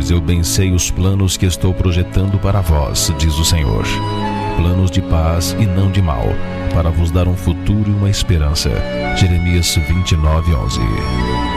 pois eu bem sei os planos que estou projetando para vós, diz o Senhor. Planos de paz e não de mal, para vos dar um futuro e uma esperança. Jeremias 29:11.